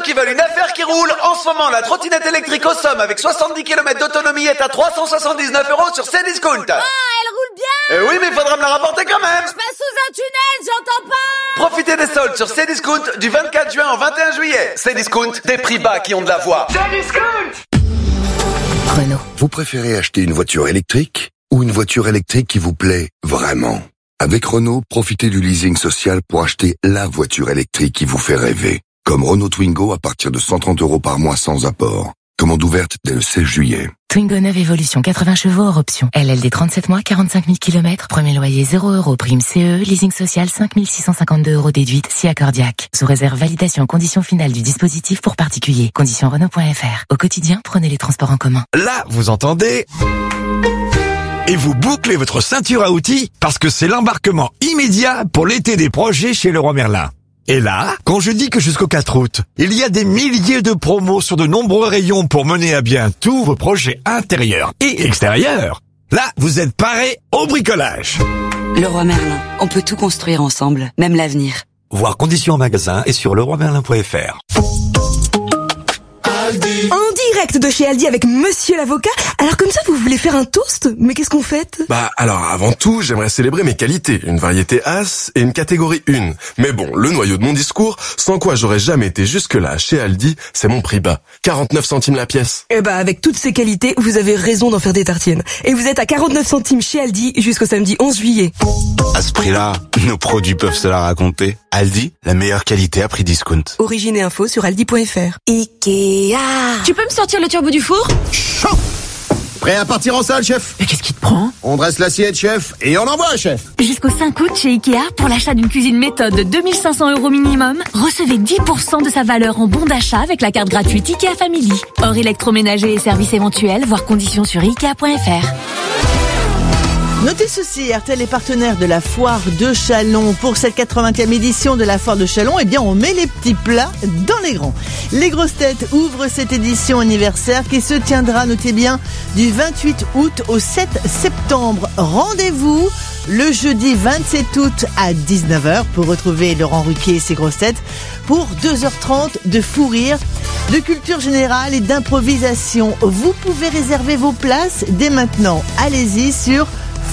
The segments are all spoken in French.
qui veulent une affaire qui roule, en ce moment, la trottinette électrique au somme avec 70 km d'autonomie est à 379 € sur Cdiscount. Ah, elle roule bien. Oui, mais il faudra me la rapporter quand même. Je passe sous un tunnel, j'entends pas. Profitez des soldes sur Cdiscount du 24 juin au 21 juillet. Cdiscount, des prix bas qui ont de la voix. Cdiscount. Renault. Vous préférez acheter une voiture électrique ou une voiture électrique qui vous plaît vraiment? Avec Renault, profitez du leasing social pour acheter la voiture électrique qui vous fait rêver. Comme Renault Twingo à partir de 130 € par mois sans apport. Commande ouverte dès le 16 juillet. Twingo 9 Evolution 80 chevaux hors option. LLD 37 mois, 45 000 km. Premier loyer 0 €. Prime CE. Leasing social 5 652 € déduite si accordiaque. Sous réserve validation conditions finales du dispositif pour particuliers. Conditions Renault.fr. Au quotidien, prenez les transports en commun. Là, vous entendez? Et vous bouclez votre ceinture à outils parce que c'est l'embarquement immédiat pour l'été des projets chez Leroy Merlin. Et là, quand je dis que jusqu'au 4 août, il y a des milliers de promos sur de nombreux rayons pour mener à bien tous vos projets intérieurs et extérieurs, là, vous êtes parés au bricolage. Leroy Merlin, on peut tout construire ensemble, même l'avenir. Voir conditions en magasin et sur leroymerlin.fr. En direct de chez Aldi avec Monsieur l'avocat. Alors comme ça, vous voulez faire un toast? Mais qu'est-ce qu'on fait? Alors avant tout, j'aimerais célébrer mes qualités. Une variété As et une catégorie 1. Mais bon, le noyau de mon discours, sans quoi j'aurais jamais été jusque-là chez Aldi, c'est mon prix bas. 49 centimes la pièce. Avec toutes ces qualités, vous avez raison d'en faire des tartines. Et vous êtes à 49 centimes chez Aldi jusqu'au samedi 11 juillet. À ce prix-là, nos produits peuvent se la raconter. Aldi, la meilleure qualité à prix discount. Origine et info sur aldi.fr. Ikea. Tu peux me sortir le turbo du four? Chaud. Prêt à partir en salle, chef? Mais qu'est-ce qui te prend? On dresse l'assiette, chef, et on envoie, chef. Jusqu'au 5 août chez Ikea, pour l'achat d'une cuisine méthode de 2500 € minimum, recevez 10% de sa valeur en bon d'achat avec la carte gratuite Ikea Family. Hors électroménager et services éventuels, voir conditions sur Ikea.fr. Notez ceci, RTL est partenaire de la Foire de Châlons. Pour cette 80e édition de la Foire de Châlons, on met les petits plats dans les grands. Les grosses têtes ouvrent cette édition anniversaire qui se tiendra, notez bien, du 28 août au 7 septembre. Rendez-vous le jeudi 27 août à 19h pour retrouver Laurent Ruquier et ses grosses têtes pour 2h30 de fou rire, de culture générale et d'improvisation. Vous pouvez réserver vos places dès maintenant. Allez-y sur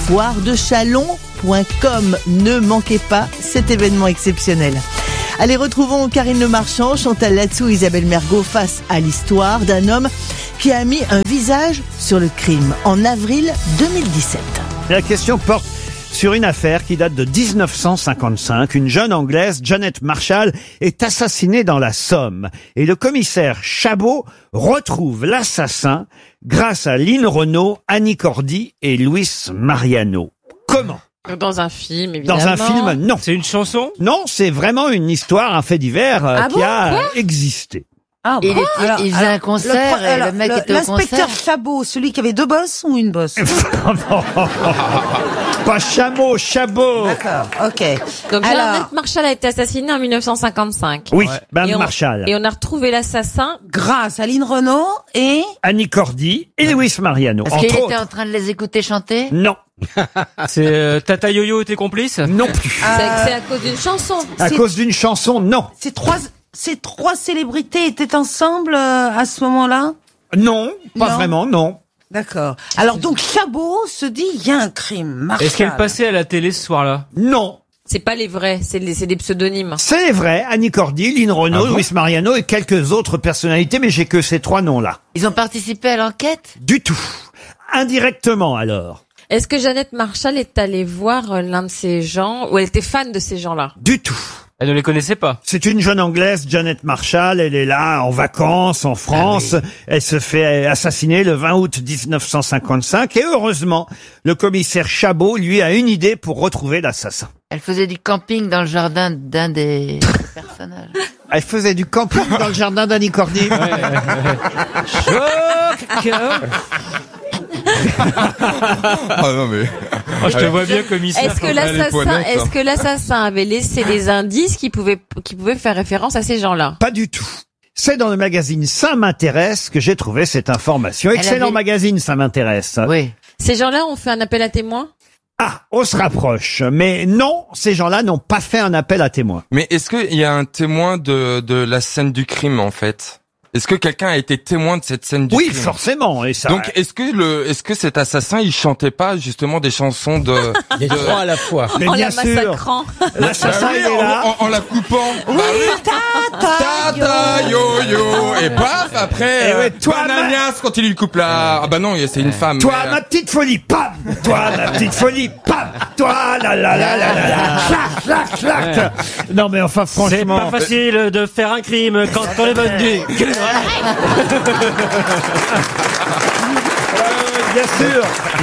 foiredechalon.com. Ne manquez pas cet événement exceptionnel. Allez, retrouvons Karine Le Marchand, Chantal Latsou, Isabelle Mergo face à l'histoire d'un homme qui a mis un visage sur le crime en avril 2017. La question porte sur une affaire qui date de 1955. Une jeune Anglaise, Janet Marshall, est assassinée dans la Somme. Et le commissaire Chabot retrouve l'assassin grâce à Lynn Renault, Annie Cordy et Luis Mariano. Comment? Dans un film, évidemment. Dans un film, non. C'est une chanson? Non, c'est vraiment une histoire, un fait divers qui a existé. Ah, il faisait un concert et le mec était au concert. L'inspecteur Chabot, celui qui avait deux bosses ou une bosse? Pas Chameau, Chabot. D'accord, ok. Donc Janet Marshall a été assassinée en 1955. Oui, Mme Marshall. Et on a retrouvé l'assassin grâce à Lynn Renault et Annie Cordy et Luis Mariano. Est-ce qu'il était en train de les écouter chanter? Non. C'est Tata Yo-Yo était complice? Non plus. C'est à cause d'une chanson. À cause d'une chanson, non. Ces trois célébrités étaient ensemble à ce moment-là? Non, pas vraiment, non. D'accord. Alors donc Chabot se dit, il y a un crime. Marshall. Est-ce qu'elle passait à la télé ce soir-là? Non. C'est pas les vrais, c'est des pseudonymes. C'est les vrais, Annie Cordy, Lynn Renault, Luis Mariano et quelques autres personnalités, mais j'ai que ces trois noms-là. Ils ont participé à l'enquête? Du tout. Indirectement alors. Est-ce que Janet Marshall est allée voir l'un de ces gens, ou elle était fan de ces gens-là? Du tout. Elle ne les connaissait pas. C'est une jeune Anglaise, Janet Marshall. Elle est là en vacances en France. Ah oui. Elle se fait assassiner le 20 août 1955. Et heureusement, le commissaire Chabot, lui, a une idée pour retrouver l'assassin. Elle faisait du camping dans le jardin d'un des personnages. Elle faisait du camping dans le jardin d'Annie Cordy. Choc. Ah non mais. Oh, je te vois bien commissaire. Est-ce que l'assassin avait laissé des indices qui pouvaient faire référence à ces gens-là? Pas du tout. C'est dans le magazine Ça m'intéresse que j'ai trouvé cette information. Excellent magazine, Ça m'intéresse. Oui. Ces gens-là ont fait un appel à témoins? Ah, on se rapproche. Mais non, ces gens-là n'ont pas fait un appel à témoins. Mais est-ce qu'il y a un témoin de la scène du crime, en fait? Est-ce que quelqu'un a été témoin de cette scène du crime? Oui, forcément. Et ça. Donc, est-ce que cet assassin, il chantait pas justement des chansons de... Les trois à la fois. Mais bien sûr. L'assassin, il est là. En la coupant. Oui, Tata, yo-yo. Et paf, après, Et ouais, toi, Bananias, quand il lui coupe la... Ah bah non, c'est une femme. Toi, mais, ma petite folie, pam! Toi, ma petite folie, pam! Toi, la la la la la la, clac, clac, clac! Non, mais enfin, C'est franchement. pas facile de faire un crime quand on est vendu. Bien sûr.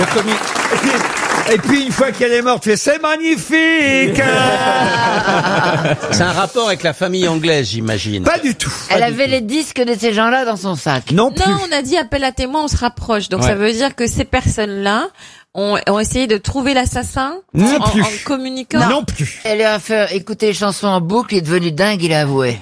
Et puis, une fois qu'elle est morte, tu fais, c'est magnifique! C'est un rapport avec la famille anglaise, j'imagine. Pas du tout. Elle avait les disques de ces gens-là dans son sac. Non plus. Non, on a dit appel à témoins, on se rapproche. Donc ça veut dire que ces personnes-là ont essayé de trouver l'assassin Non en plus. communiquant. Non plus. Elle lui a fait écouter les chansons en boucle, il est devenu dingue, il a avoué.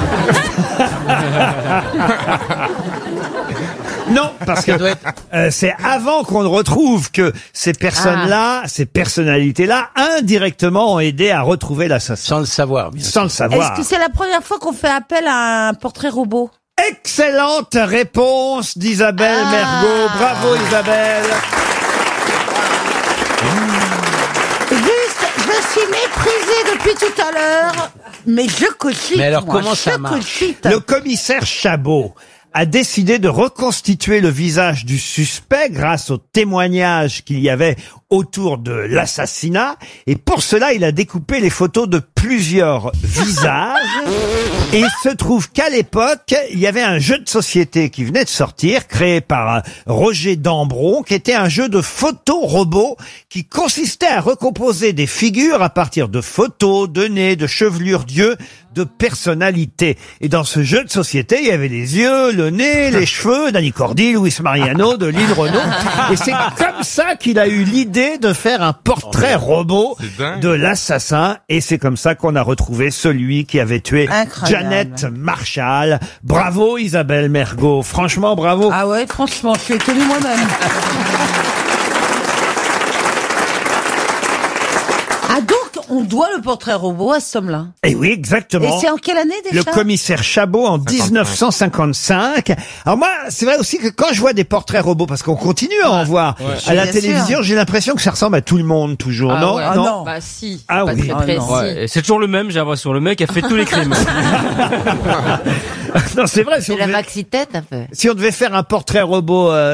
Non, parce que c'est avant qu'on ne retrouve que ces personnes-là, ces personnalités-là, indirectement ont aidé à retrouver l'assassin. Sans le savoir, bien sûr. Sans le savoir. Est-ce que c'est la première fois qu'on fait appel à un portrait robot? Excellente réponse d'Isabelle Mergo. Bravo Isabelle. Juste, je suis méprisée depuis tout à l'heure, mais je cogite. Mais alors, moi, comment ça je marche? cogite. Le commissaire Chabot a décidé de reconstituer le visage du suspect grâce aux témoignages qu'il y avait autour de l'assassinat. Et pour cela, il a découpé les photos de plusieurs visages. Et il se trouve qu'à l'époque, il y avait un jeu de société qui venait de sortir, créé par Roger Dambron, qui était un jeu de photo-robot qui consistait à recomposer des figures à partir de photos, de nez, de chevelures d'yeux, de personnalités. Et dans ce jeu de société, il y avait les yeux, le nez, les cheveux d'Annie Cordy, Luis Mariano, de Lynn Renaud. Et c'est comme ça qu'il a eu l'idée de faire un portrait robot de l'assassin. Et c'est comme ça qu'on a retrouvé celui qui avait tué Janet Marshall. Bravo Isabelle Mergo. Franchement, bravo. Ah ouais, franchement, je suis étonnée moi-même. Ah donc, on doit le portrait robot à ce homme-là. Et oui, exactement. Et c'est en quelle année déjà? Le commissaire Chabot en 1955. Alors moi, c'est vrai aussi que quand je vois des portraits robots, parce qu'on continue à en voir à la télévision, j'ai l'impression que ça ressemble à tout le monde toujours, non? Ouais. Non. Bah si. Ah pas oui. très précis. Ouais, et c'est toujours le même, j'ai l'impression. Le mec a fait tous les crimes. Non, c'est vrai. Si C'est on la devait, maxi-tête un peu. si on devait faire un portrait robot